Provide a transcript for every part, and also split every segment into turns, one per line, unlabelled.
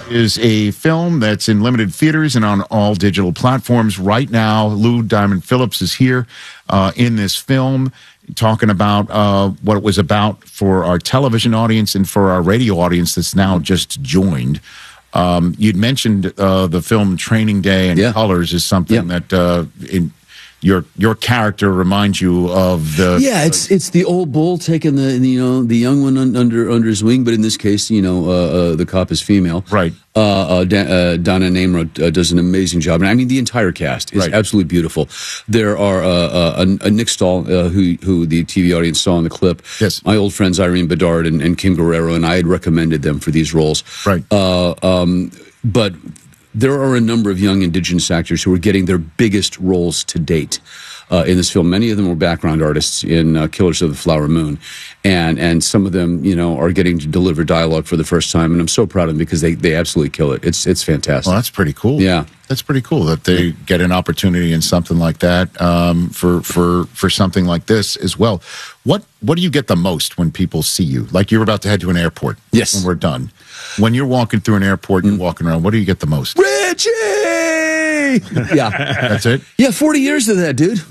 is a film that's in limited theaters and on all digital platforms right now. Lou Diamond Phillips is here in this film talking about what it was about for our television audience and for our radio audience that's now just joined. You'd mentioned the film Training Day and Colors is something that in your character reminds you of the
it's the old bull taking the young one under his wing, but in this case the cop is female,
right?
Donna Namro does an amazing job, and I mean the entire cast is absolutely beautiful. There are Nick Stahl, who the TV audience saw in the clip.
Yes,
my old friends Irene Bedard and Kim Guerrero, and I had recommended them for these roles,
right?
But there are a number of young indigenous actors who are getting their biggest roles to date in this film. Many of them were background artists in Killers of the Flower Moon, and some of them, are getting to deliver dialogue for the first time. And I'm so proud of them because they absolutely kill it. It's fantastic.
Well, that's pretty cool.
Yeah,
that's pretty cool that they get an opportunity in something like that for something like this as well. What do you get the most when people see you? Like you're about to head to an airport.
Yes,
when we're done. When you're walking through an airport and you're walking around, what do you get the most?
Richie! Yeah.
That's it?
Yeah, 40 years of that, dude.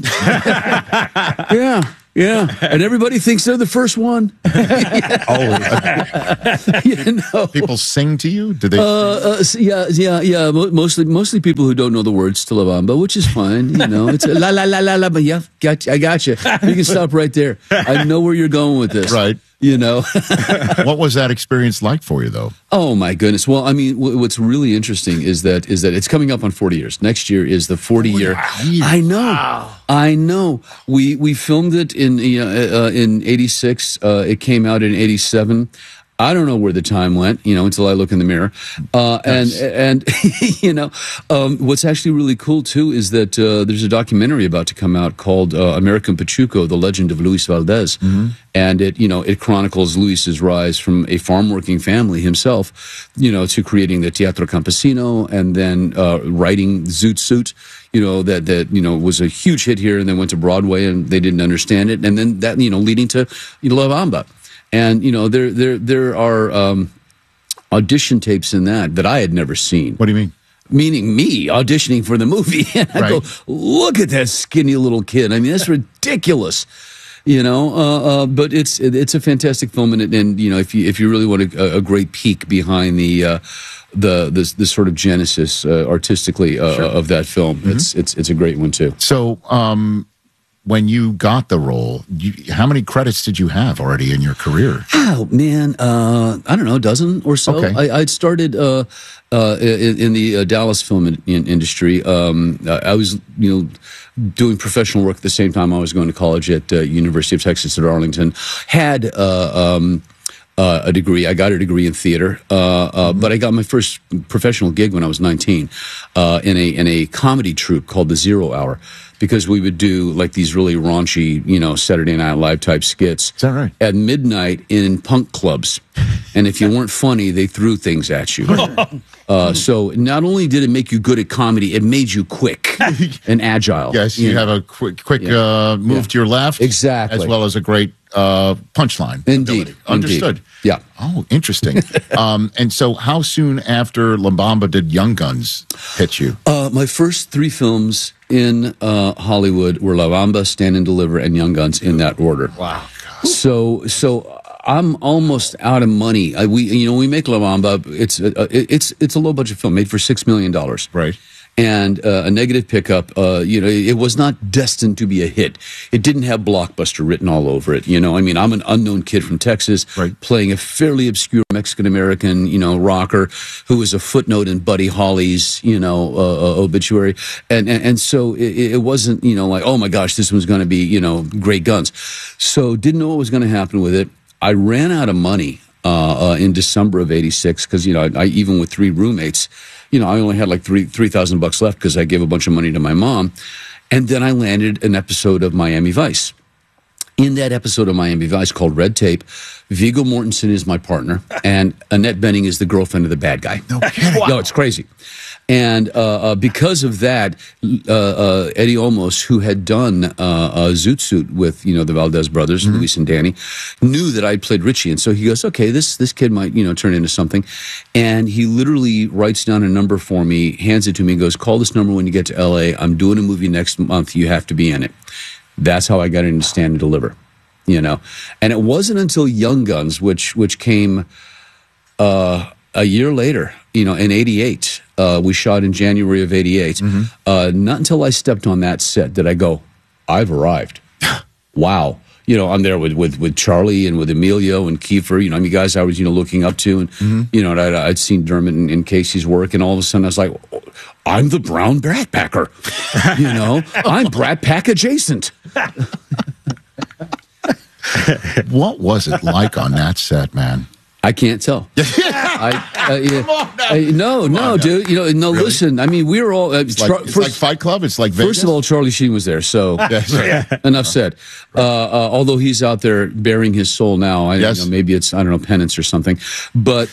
Yeah. And everybody thinks they're the first one.
People sing to you? Do they?
Yeah. Mostly people who don't know the words to La Bamba, which is fine. It's la la la la la. But yeah, I got you. You can stop right there. I know where you're going with this.
Right. What was that experience like for you, though?
Oh my goodness! Well, I mean, what's really interesting is that it's coming up on 40 years. Next year is the 40-year. I know. We filmed it in '86. It came out in '87. I don't know where the time went, until I look in the mirror. And what's actually really cool too is that there's a documentary about to come out called American Pachuco: The Legend of Luis Valdez, and it chronicles Luis's rise from a farm working family himself, to creating the Teatro Campesino and then writing Zoot Suit. That was a huge hit here and then went to Broadway and they didn't understand it, and then that leading to La Bamba. And, there are audition tapes in that I had never seen.
What do you mean?
Meaning me auditioning for the movie. And I go, look at that skinny little kid. I mean, that's ridiculous. But it's a fantastic film. And if you really want a great peek behind the sort of genesis artistically of that film, it's a great one, too.
So, when you got the role, how many credits did you have already in your career?
Oh, man, I don't know, a dozen or so. Okay. I'd started in the Dallas film industry. I was, doing professional work at the same time I was going to college at University of Texas at Arlington. Had a degree. I got a degree in theater, but I got my first professional gig when I was 19 in a comedy troupe called The Zero Hour. Because we would do like these really raunchy, Saturday Night Live type skits.
Is that right?
At midnight in punk clubs. And if you weren't funny, they threw things at you. So not only did it make you good at comedy, it made you quick and agile.
Yes, you have a quick move to your left.
Exactly.
As well as a great punchline.
Indeed.
Understood.
Yeah.
Oh, interesting. And so how soon after La Bamba did Young Guns hit you?
My first three films in Hollywood were La Bamba, Stand and Deliver, and Young Guns in that order.
Wow. God.
So I'm almost out of money. We make La Bamba. It's a low budget film made for $6 million.
Right.
And a negative pickup. It was not destined to be a hit. It didn't have Blockbuster written all over it. I'm an unknown kid from Texas, playing a fairly obscure Mexican-American, rocker who was a footnote in Buddy Holly's, obituary. And so it wasn't, like, oh my gosh, this one's going to be, great guns. So didn't know what was going to happen with it. I ran out of money in December of '86 because, I even with three roommates, I only had like $3,000 left because I gave a bunch of money to my mom. And then I landed an episode of Miami Vice. In that episode of Miami Vice called Red Tape, Viggo Mortensen is my partner, and Annette Bening is the girlfriend of the bad guy.
No kidding.
No, it's crazy. And because of that, Eddie Olmos, who had done Zoot Suit with the Valdez brothers, Luis and Danny, knew that I'd played Richie, and so he goes, "Okay, this kid might turn into something." And he literally writes down a number for me, hands it to me, and goes, "Call this number when you get to L.A. I'm doing a movie next month. You have to be in it." That's how I got into Stand and Deliver, And it wasn't until Young Guns, which came a year later, in '88. We shot in January of '88. Not until I stepped on that set did I go, I've arrived. Wow. I'm there with Charlie and with Emilio and Kiefer, guys I was, looking up to. And, and I'd seen Dermot and Casey's work. And all of a sudden I was like, oh, I'm the brown Brat Packer. I'm Brat Pack adjacent.
What was it like on that set, man?
I can't tell. No, dude. Really? Listen. I mean, we were all.
It's like Fight Club. It's like Vegas.
First of all, Charlie Sheen was there, so enough said. Although he's out there bearing his soul now, maybe it's penance or something. But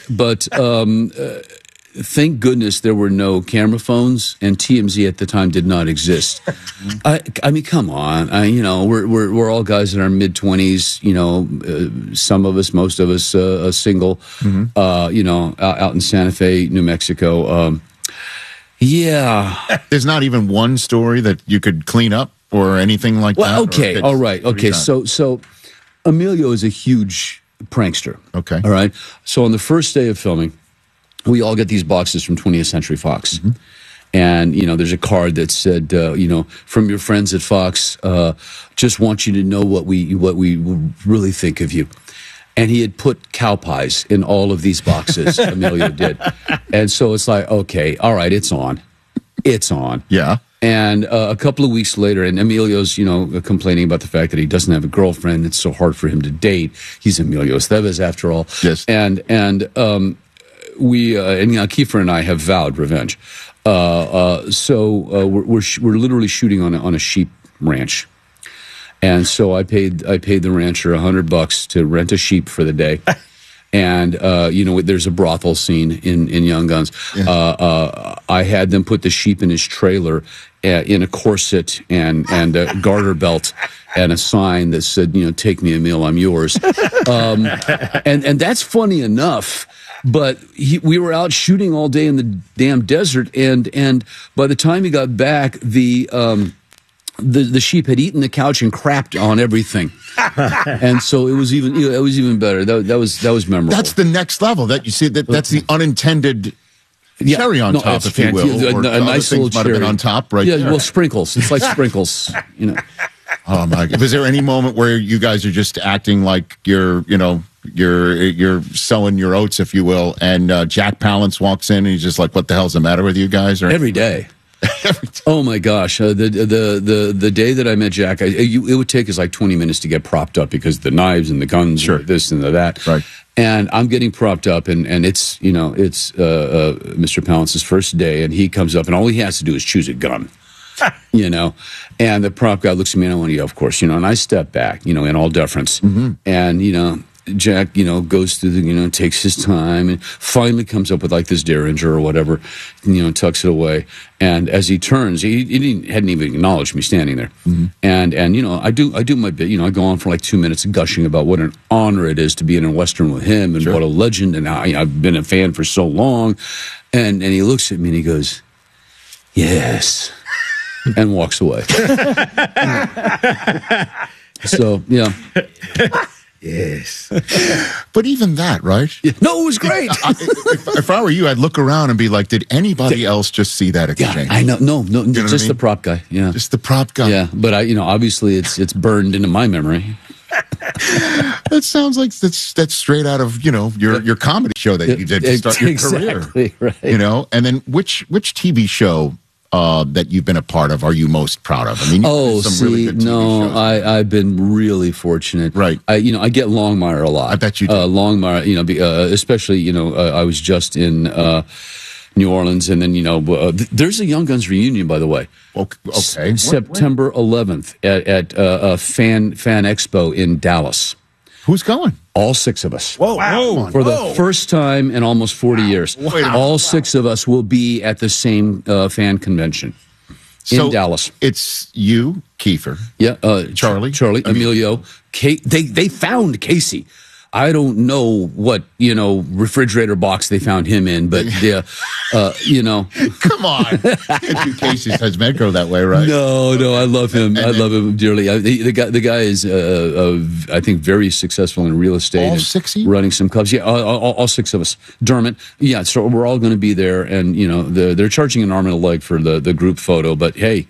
thank goodness there were no camera phones, and TMZ at the time did not exist. I mean, come on. We're all guys in our mid-20s. Some of us, most of us, single. Out in Santa Fe, New Mexico.
There's not even one story that you could clean up or anything like that.
Okay, all right, okay. So Emilio is a huge prankster.
Okay,
all right. So on the first day of filming, we all get these boxes from 20th Century Fox. And, there's a card that said, from your friends at Fox, just want you to know what we really think of you. And he had put cow pies in all of these boxes, Emilio did. And so it's like, okay, all right, it's on. It's on.
Yeah.
And a couple of weeks later, and Emilio's, complaining about the fact that he doesn't have a girlfriend. It's so hard for him to date. He's Emilio Estevez, after all.
Yes.
And Kiefer and I have vowed revenge. So we're literally shooting on a sheep ranch, and so I paid the rancher $100 to rent a sheep for the day. And there's a brothel scene in Young Guns. I had them put the sheep in his trailer in a corset and a garter belt and a sign that said, "Take me, Emil, I'm yours." And that's funny enough. But we were out shooting all day in the damn desert, and by the time he got back, the sheep had eaten the couch and crapped on everything, and so it was even better. That was memorable.
That's the next level. That you see that's the unintended cherry on top, if you will.
A nice little cherry
might have been on top, right?
Yeah,
there.
Well, sprinkles. It's like sprinkles,
Oh my God! Was there any moment where you guys are just acting like you're selling your oats, if you will, and Jack Palance walks in and he's just like, "What the hell's the matter with you guys?" Or
every day. Oh my gosh! The day that I met Jack, it would take us like 20 minutes to get propped up because the knives and the guns, and this and that.
Right.
And I'm getting propped up, and it's Mr. Palance's first day, and he comes up, and all he has to do is choose a gun. And the prop guy looks at me and I went, yeah, of course, and I step back, in all deference. And, Jack, goes through the, takes his time and finally comes up with like this Derringer or whatever, tucks it away. And as he turns, he hadn't even acknowledged me standing there. And I do my bit, I go on for like 2 minutes gushing about what an honor it is to be in a Western with him and what a legend. And I've been a fan for so long. And he looks at me and he goes, yes. And walks away. So, yeah.
Yes. But even that, right?
Yeah. No, it was great.
If I were you, I'd look around and be like, did anybody else just see that exchange?
Yeah, I know. No, just the prop guy. Yeah.
Just the prop guy.
Yeah, but obviously it's burned into my memory.
That sounds like that's straight out of, your comedy show that you did to start your career.
Right.
And then which TV show that you've been a part of are you most proud of? I mean, really good TV shows.
I've been really fortunate.
Right.
I get Longmire a lot.
I bet you do.
Longmire, especially, I was just in New Orleans, and then there's a Young Guns reunion, by the way.
Okay.
September 11th at Fan Expo in Dallas.
Who's going?
All 6 of us.
Whoa.
For the first time in almost 40 years. All 6 of us will be at the same fan convention in Dallas.
It's you, Kiefer.
Yeah.
Charlie,
Emilio. They found Casey. I don't know what, refrigerator box they found him in, but
Come on. Can't do Casey Cosmetco that way, right?
No, I love him. I love him dearly. The guy is, I think, very successful in real estate.
All 6 of you?
Running some clubs. Yeah, all 6 of us. Dermot. Yeah, so we're all going to be there, and, they're charging an arm and a leg for the group photo, but hey,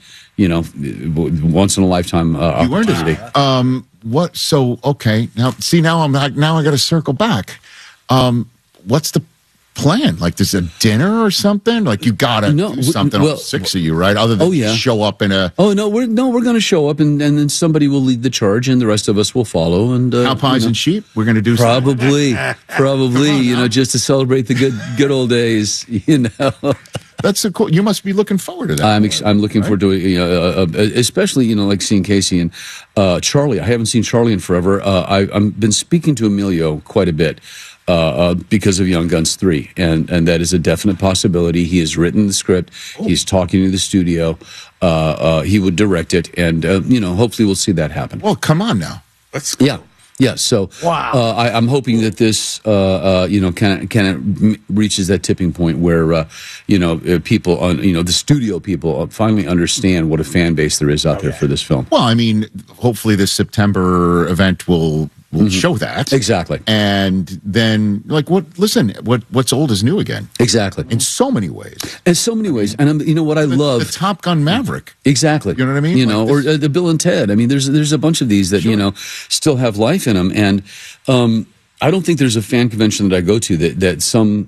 once in a lifetime opportunity.
What? So okay. Now I got to circle back. What's the plan? Like, there's a dinner or something? Like, you gotta do something. All 6 of you, right? Other than show up in a.
Oh no, we're going to show up, and then somebody will lead the charge, and the rest of us will follow. And
cow pies and sheep. We're going to do
probably, just to celebrate the good old days.
That's so cool. You must be looking forward to that.
I'm looking forward to it, especially like seeing Casey and Charlie. I haven't seen Charlie in forever. I've been speaking to Emilio quite a bit because of Young Guns 3, and that is a definite possibility. He has written the script. He's talking to the studio. He would direct it, and hopefully we'll see that happen.
Well, come on now.
Yeah. So I'm hoping that this, kind of reaches that tipping point where, people on, the studio people finally understand what a fan base there is out there for this film.
Well, I mean, hopefully this September event will show that.
Exactly.
And then, what's old is new again.
Exactly.
In so many ways.
And what I love.
The Top Gun Maverick.
Exactly.
You know what I mean?
Or the Bill and Ted. I mean, there's a bunch of these that, still have life in them. And, I don't think there's a fan convention that I go to that some,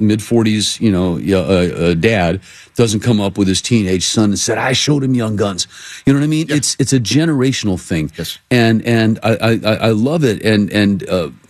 mid-40s, dad doesn't come up with his teenage son and said, I showed him Young Guns. You know what I mean? Yeah. It's a generational thing.
Yes.
And I love it. And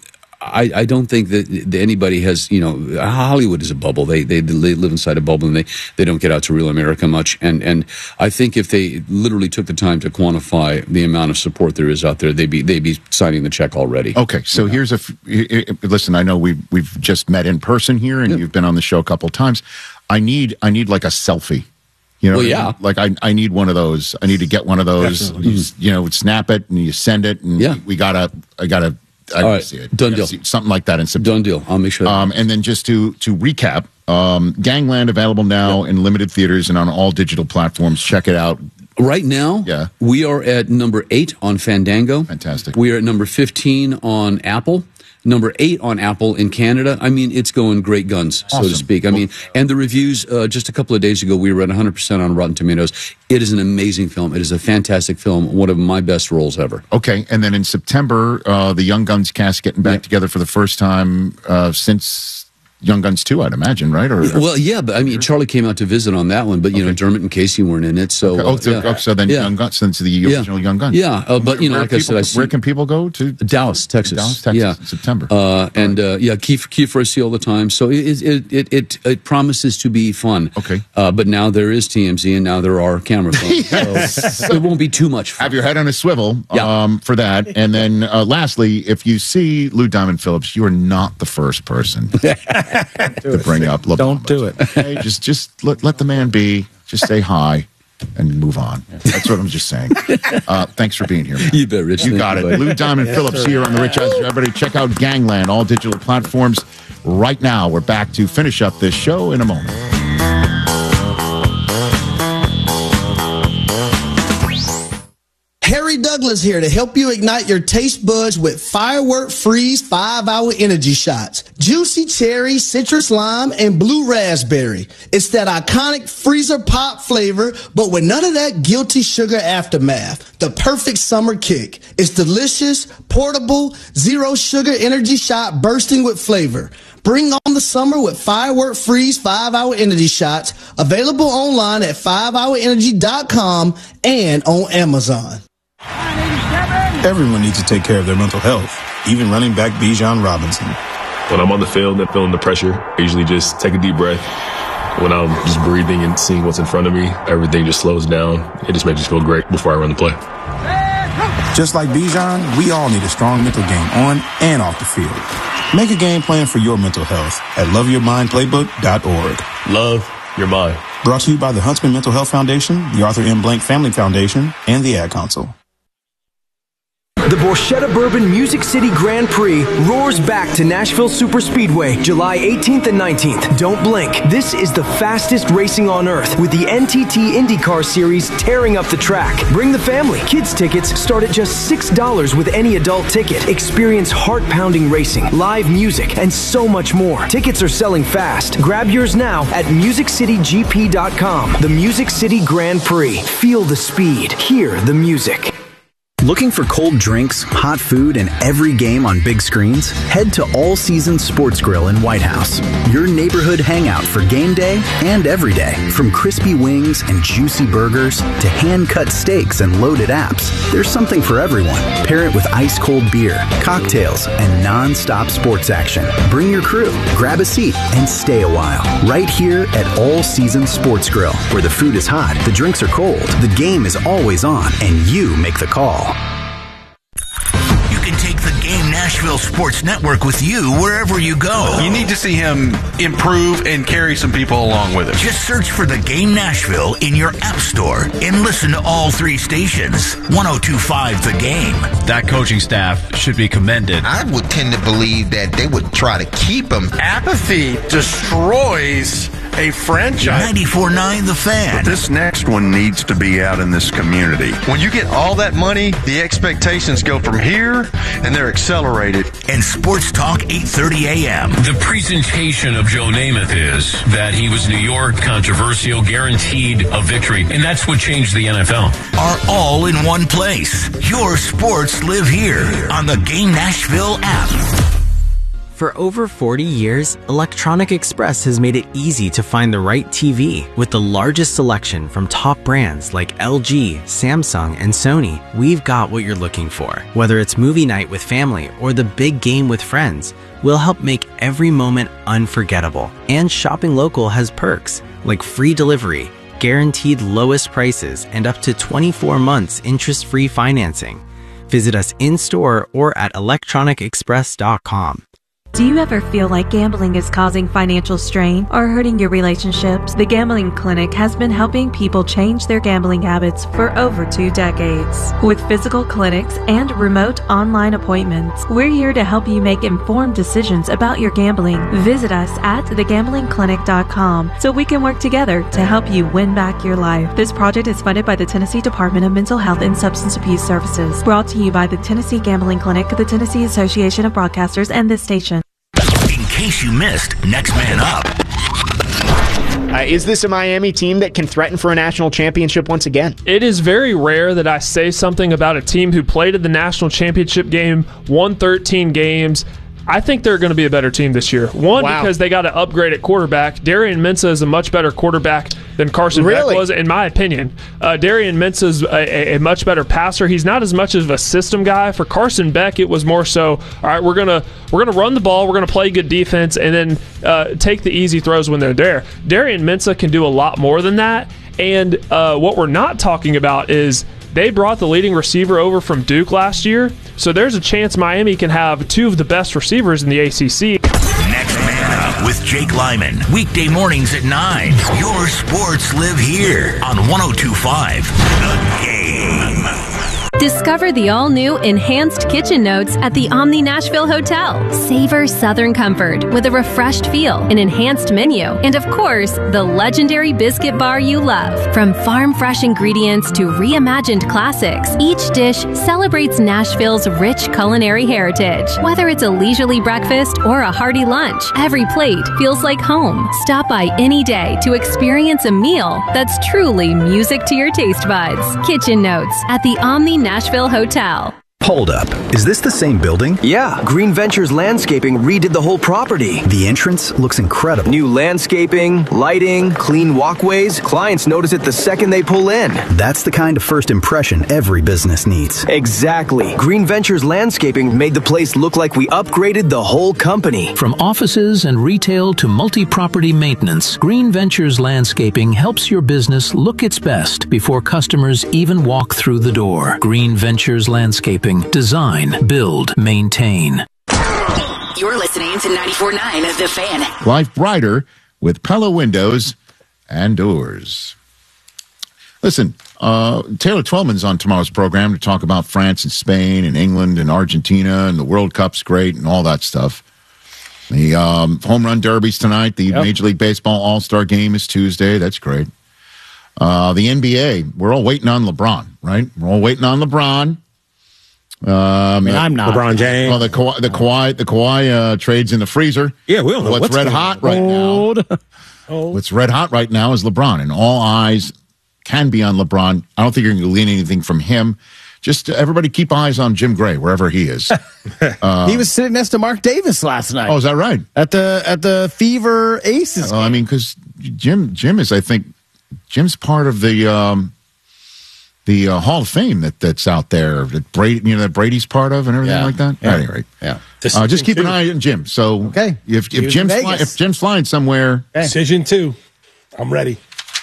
I don't think that anybody has, Hollywood is a bubble. They live inside a bubble, and they don't get out to real America much. And I think if they literally took the time to quantify the amount of support there is out there, they'd be signing the check already.
Okay, so here's listen. I know we've just met in person here, and you've been on the show a couple of times. I need like a selfie. Like I need one of those. I need to get one of those. You snap it and you send it, and I gotta. I
right.
see it.
Done deal.
Something like that in September.
Done deal. I'll make sure.
And then just to recap, Gangland available now in limited theaters and on all digital platforms. Check it out.
Right now, we are at number 8 on Fandango.
Fantastic.
We are at number 15 on Apple. Number 8 on Apple in Canada. I mean, it's going great guns, so to speak. I mean, and the reviews, just a couple of days ago, we were at 100% on Rotten Tomatoes. It is an amazing film. It is a fantastic film. One of my best roles ever.
Okay, and then in September, the Young Guns cast getting back together for the first time since Young Guns 2, I'd imagine, right?
Well, yeah, but I mean, Charlie came out to visit on that one, but Dermot and Casey weren't in it, so.
So then Young Guns, since the original Young Guns.
Yeah, but like I said,
where can people go to?
Dallas, Texas.
In September.
Kiefer I see all the time, so it promises to be fun.
Okay.
But now there is TMZ, and now there are camera phones, so it won't be too much fun.
Have your head on a swivel for that, and then lastly, if you see Lou Diamond Phillips, you are not the first person. To bring up LeBron.
Don't do it.
Hey, just let the man be. Just say hi and move on. That's what I'm just saying. Thanks for being here, man.
You bet, Rich.
You got it. Lou Diamond Phillips here on the Rich Eisen. Everybody check out Gangland, all digital platforms right now. We're back to finish up this show in a moment.
Harry Douglas here to help you ignite your taste buds with Firework Freeze 5-Hour Energy Shots. Juicy cherry, citrus lime, and blue raspberry. It's that iconic freezer pop flavor, but with none of that guilty sugar aftermath. The perfect summer kick. It's delicious, portable, zero sugar energy shot bursting with flavor. Bring on the summer with Firework Freeze 5-Hour Energy Shots. Available online at 5hourenergy.com and on Amazon.
Everyone needs to take care of their mental health, even running back Bijan Robinson.
When I'm on the field and feeling the pressure, I usually just take a deep breath, When I'm just breathing and seeing what's in front of me, everything just slows down. It just makes me feel great before I run the play.
Just like Bijan, we all need a strong mental game on and off the field. Make a game plan for your mental health at loveyourmindplaybook.org.
Love your mind.
Brought to you by the Huntsman Mental Health Foundation, the Arthur M. Blank Family Foundation, and the Ad Council.
The Borchetta Bourbon Music City Grand Prix roars back to Nashville Superspeedway, July 18th and 19th. Don't blink. This is the fastest racing on earth, with the NTT IndyCar Series tearing up the track. Bring the family. Kids tickets start at just $6 with any adult ticket. Experience heart-pounding racing, live music, and so much more. Tickets are selling fast. Grab yours now at MusicCityGP.com. The Music City Grand Prix. Feel the speed. Hear the music.
Looking for cold drinks, hot food, and every game on big screens? Head to All Seasons Sports Grill in White House, your neighborhood hangout for game day and every day. From crispy wings and juicy burgers to hand-cut steaks and loaded apps, there's something for everyone. Pair it with ice-cold beer, cocktails, and non-stop sports action. Bring your crew, grab a seat, and stay a while. Right here at All Seasons Sports Grill, where the food is hot, the drinks are cold, the game is always on, and you make the call.
You can take the Game Nashville Sports Network with you wherever you go.
You need to see him improve and carry some people along with him.
Just search for the Game Nashville in your app store and listen to all three stations. 102.5 The Game.
That coaching staff should be commended.
I would tend to believe that they would try to keep him.
Apathy destroys a franchise.
94.9 The Fan.
But this next one needs to be out in this community.
When you get all that money, the expectations go from here, and they're accelerated.
And Sports Talk 8:30 a.m.
The presentation of Joe Namath is that he was New York, controversial, guaranteed a victory, and that's what changed the NFL.
Are all in one place. Your sports live here on the Game Nashville app.
For over 40 years, Electronic Express has made it easy to find the right TV. With the largest selection from top brands like LG, Samsung, and Sony, we've got what you're looking for. Whether it's movie night with family or the big game with friends, we'll help make every moment unforgettable. And shopping local has perks like free delivery, guaranteed lowest prices, and up to 24 months interest-free financing. Visit us in-store or at electronicexpress.com.
Do you ever feel like gambling is causing financial strain or hurting your relationships? The Gambling Clinic has been helping people change their gambling habits for over 2 decades. With physical clinics and remote online appointments, we're here to help you make informed decisions about your gambling. Visit us at thegamblingclinic.com so we can work together to help you win back your life. This project is funded by the Tennessee Department of Mental Health and Substance Abuse Services. Brought to you by the Tennessee Gambling Clinic, the Tennessee Association of Broadcasters, and this station.
In case you missed Next Man Up.
Is this a Miami team that can threaten for a national championship once again?
It is very rare that I say something about a team who played at the national championship game, won 13 games. I think they're going to be a better team this year. Because they got to upgrade at quarterback. Darian Mensah is a much better quarterback than Carson Beck was, in my opinion. Darian Mensah is a much better passer. He's not as much of a system guy. For Carson Beck, it was more so, all right, we're gonna run the ball, we're gonna play good defense, and then take the easy throws when they're there. Darian Mensah can do a lot more than that. And what we're not talking about is they brought the leading receiver over from Duke last year, so there's a chance Miami can have 2 of the best receivers in the ACC.
Next Man Up with Jake Lyman. Weekday mornings at 9. Your sports live here on 102.5 The Game.
Discover the all-new Enhanced Kitchen Notes at the Omni Nashville Hotel. Savor Southern comfort with a refreshed feel, an enhanced menu, and of course, the legendary biscuit bar you love. From farm-fresh ingredients to reimagined classics, each dish celebrates Nashville's rich culinary heritage. Whether it's a leisurely breakfast or a hearty lunch, every plate feels like home. Stop by any day to experience a meal that's truly music to your taste buds. Kitchen Notes at the Omni Nashville Hotel.
Hold up. Is this the same building?
Yeah, Green Ventures Landscaping redid the whole property.
The entrance looks incredible.
New landscaping, lighting, clean walkways. Clients notice it the second they pull in.
That's the kind of first impression every business needs.
Exactly. Green Ventures Landscaping made the place look like we upgraded the whole company.
From offices and retail to multi-property maintenance, Green Ventures Landscaping helps your business look its best before customers even walk through the door. Green Ventures Landscaping. Design, build, maintain.
You're listening to 94.9 The Fan.
Life brighter with Pella windows and doors. Listen, Taylor Twellman's on tomorrow's program to talk about France and Spain and England and Argentina, and the World Cup's great and all that stuff. The home run derby's tonight. The Major League Baseball All-Star Game is Tuesday. That's great. The NBA, we're all waiting on LeBron, right? We're all waiting on LeBron.
I'm not. LeBron James.
Well, the Kawhi trades in the freezer.
Yeah, we don't know
what's red hot right now. What's red hot right now is LeBron, and all eyes can be on LeBron. I don't think you're going to glean anything from him. Just everybody keep eyes on Jim Gray wherever he is.
He was sitting next to Mark Davis last night.
Oh, is that right?
At the Fever Aces.
I mean, because Jim is, I think, Jim's part of the Hall of Fame that's out there that Brady, that Brady's part of and everything like that.
Yeah.
Anyway,
yeah.
Just keep an eye on Jim. So if Jim's flying somewhere,
Decision 2, I'm ready.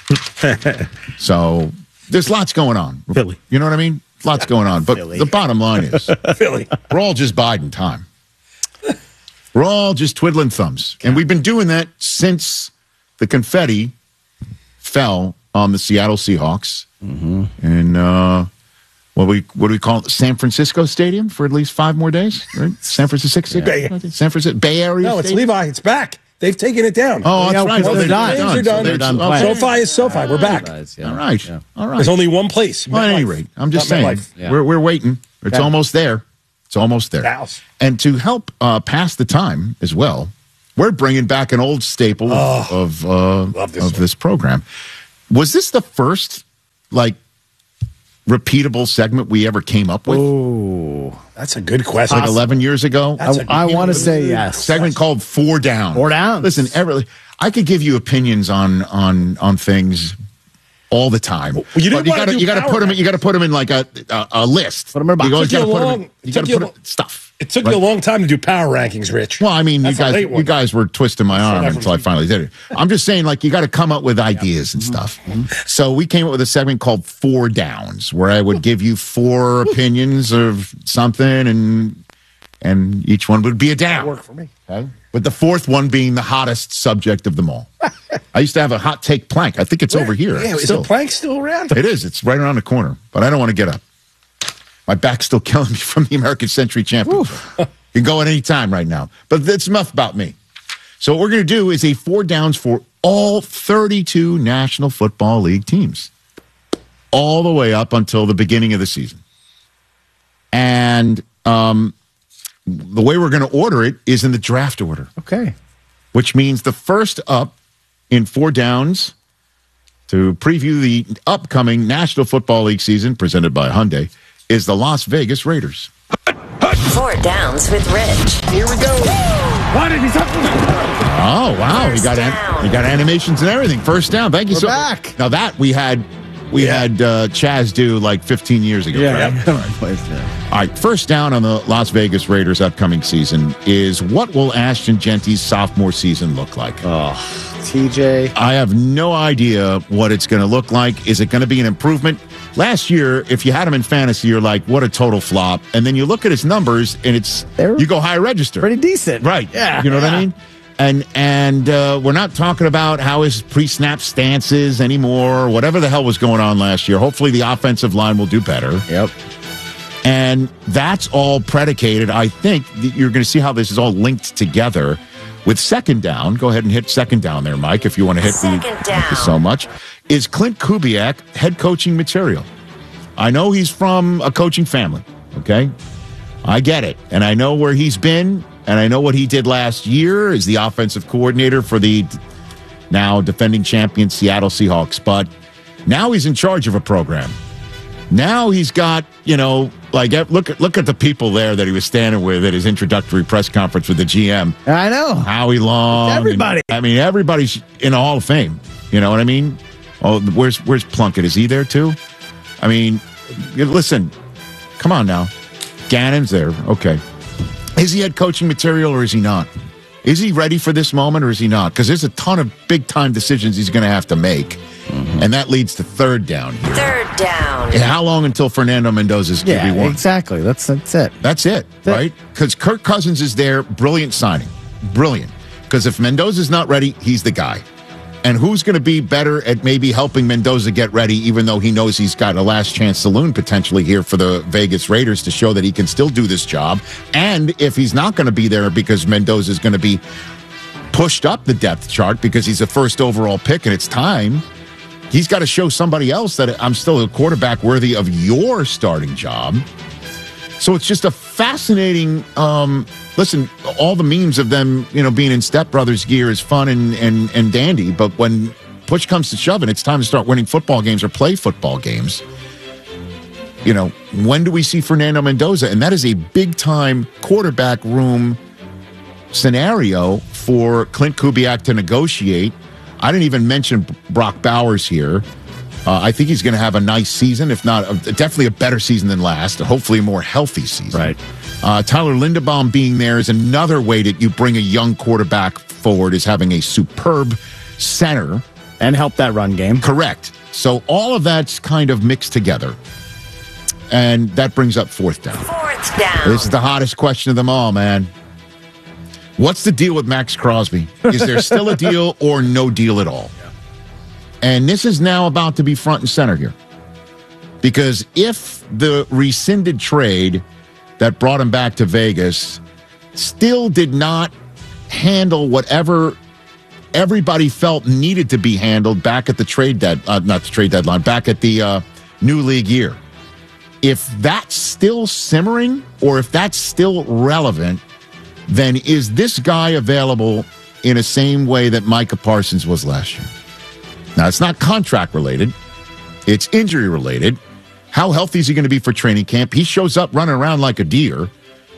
So there's lots going on.
Philly,
you know what I mean? Lots going on. But the bottom line is,
Philly,
we're all just biding time. We're all just twiddling thumbs, and we've been doing that since the confetti fell on the Seattle Seahawks.
Mm-hmm.
And what do we call it? San Francisco Stadium for at least 5 more days, right? San Francisco, Bay Area.
No, it's
Stadium?
Levi. It's back. They've taken it down.
Oh, that's right.
They're done.
They're done.
SoFi is SoFi. We're back.
All right.
Yeah.
All right.
There's only one place.
Well, at any rate, I'm just saying we're waiting. It's almost there. It's almost there.
Dallas.
And to help pass the time as well, we're bringing back an old staple of this program. Was this the first repeatable segment we ever came up with?
Oh, that's a good question.
Like 11 years ago?
I want to say yes.
Segment called 4 Down.
4 Down.
Listen, I could give you opinions on things all the time.
Well, you got
to put them. You got to put them in like a list.
Put them in a box.
You got to put stuff.
It took you a long time to do power rankings, Rich.
Well, I mean, you guys were twisting my arm until I finally did it. I'm just saying, you got to come up with ideas and stuff. Mm-hmm. So we came up with a segment called 4 Downs, where I would give you 4 opinions of something, and each one would be a down.
That worked for me.
Okay? But the 4th one being the hottest subject of them all. I used to have a hot take plank. I think it's over here.
Yeah, is the plank still around?
It is. It's right around the corner. But I don't want to get up. My back's still killing me from the American Century Championship. You can go at any time right now. But that's enough about me. So what we're going to do is a 4 Downs for all 32 National Football League teams. All the way up until the beginning of the season. And the way we're going to order it is in the draft order.
Okay.
Which means the first up in 4 Downs to preview the upcoming National Football League season presented by Hyundai is the Las Vegas Raiders.
4 Downs with Rich.
Here we go.
Oh, wow. We got animations and everything. First down. Thank you
We're
so
back.
much. Now that we had Chaz do 15 years ago.
Yeah.
Right? All right. First down on the Las Vegas Raiders upcoming season is what will Ashton Genty's sophomore season look like?
Oh, TJ.
I have no idea what it's going to look like. Is it going to be an improvement? Last year, if you had him in fantasy, you're like, what a total flop. And then you look at his numbers, and you go high register.
Pretty decent.
Right.
Yeah.
You know what I mean? And we're not talking about how his pre-snap stance is anymore, whatever the hell was going on last year. Hopefully the offensive line will do better.
Yep.
And that's all predicated. I think that you're going to see how this is all linked together with second down. Go ahead and hit second down there, Mike, if you want to hit
second down.
Thank you so much. Is Clint Kubiak head coaching material? I know he's from a coaching family, okay? I get it. And I know where he's been, and I know what he did last year as the offensive coordinator for the now defending champion Seattle Seahawks. But now he's in charge of a program. Now he's got, like, look at the people there that he was standing with at his introductory press conference with the GM.
I know.
Howie Long.
Everybody.
Everybody's in the Hall of Fame. You know what I mean? Oh, where's Plunkett? Is he there too? I mean, listen, come on now. Gannon's there. Okay. Is he head coaching material or is he not? Is he ready for this moment or is he not? Because there's a ton of big-time decisions he's going to have to make. Mm-hmm. And that leads to third down here.
Third down.
And how long until Fernando Mendoza's QB1?
Yeah, exactly. That's it.
That's it, right? Because Kirk Cousins is there. Brilliant signing. Brilliant. Because if Mendoza's not ready, he's the guy. And who's going to be better at maybe helping Mendoza get ready, even though he knows he's got a last chance saloon potentially here for the Vegas Raiders to show that he can still do this job. And if he's not going to be there because Mendoza is going to be pushed up the depth chart because he's a first overall pick and it's time, he's got to show somebody else that I'm still a quarterback worthy of your starting job. So it's just a fascinating, listen, all the memes of them, being in Step Brothers gear is fun and dandy. But when push comes to shove and it's time to start winning football games or play football games, when do we see Fernando Mendoza? And that is a big-time quarterback room scenario for Clint Kubiak to negotiate. I didn't even mention Brock Bowers here. I think he's going to have a nice season, if not definitely a better season than last, hopefully a more healthy season.
Right.
Tyler Linderbaum being there is another way that you bring a young quarterback forward, is having a superb center.
And help that run game.
Correct. So all of that's kind of mixed together. And that brings up fourth down.
Fourth down.
This is the hottest question of them all, man. What's the deal with Max Crosby? Is there still a deal or no deal at all? And this is now about to be front and center here. Because if the rescinded trade that brought him back to Vegas still did not handle whatever everybody felt needed to be handled back at the deadline, back at the new league year. If that's still simmering or if that's still relevant, then is this guy available in the same way that Micah Parsons was last year? Now, it's not contract related. It's injury related. How healthy is he going to be for training camp? He shows up running around like a deer,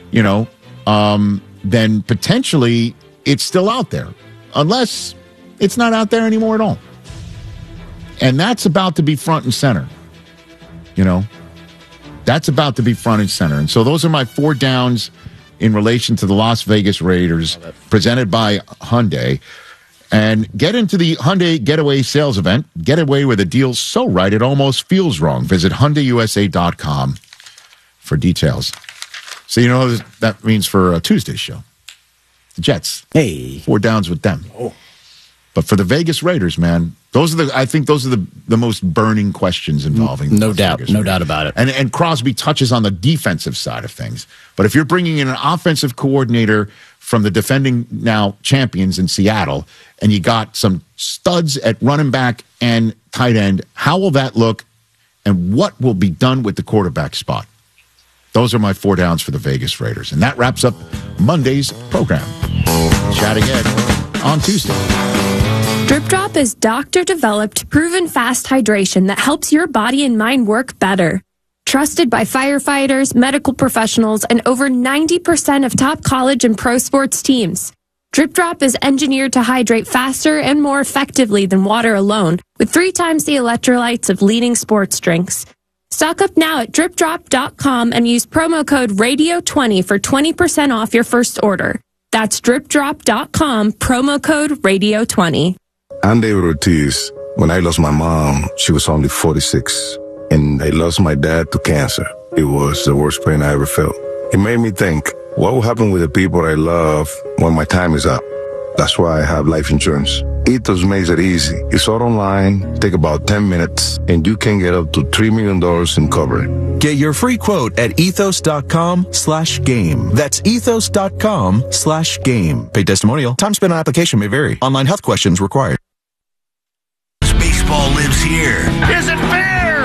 then potentially it's still out there. Unless it's not out there anymore at all. And that's about to be front and center. That's about to be front and center. And so those are my four downs in relation to the Las Vegas Raiders, presented by Hyundai. And get into the Hyundai Getaway sales event. Get away with a deal so right it almost feels wrong. Visit HyundaiUSA.com for details. So you know what that means for Tuesday's show. The Jets.
Hey.
Four downs with them.
Oh.
But for the Vegas Raiders, man, I think those are the most burning questions involving
no doubt about it.
And Crosby touches on the defensive side of things. But if you're bringing in an offensive coordinator from the defending now champions in Seattle, and you got some studs at running back and tight end, how will that look, and what will be done with the quarterback spot? Those are my four downs for the Vegas Raiders. And that wraps up Monday's program. Chat again on Tuesday.
Drip Drop is doctor-developed, proven fast hydration that helps your body and mind work better. Trusted by firefighters, medical professionals, and over 90% of top college and pro sports teams. Drip Drop is engineered to hydrate faster and more effectively than water alone, with 3 times the electrolytes of leading sports drinks. Stock up now at dripdrop.com and use promo code RADIO20 for 20% off your first order. That's dripdrop.com, promo code RADIO20.
I'm David Ortiz. When I lost my mom, she was only 46. And I lost my dad to cancer. It was the worst pain I ever felt. It made me think, what will happen with the people I love when my time is up? That's why I have life insurance. Ethos makes it easy. It's all online, take about 10 minutes, and you can get up to $3 million in coverage.
Get your free quote at ethos.com/game. That's ethos.com/game. Paid testimonial. Time spent on application may vary. Online health questions required.
Baseball lives here.
Is it fair?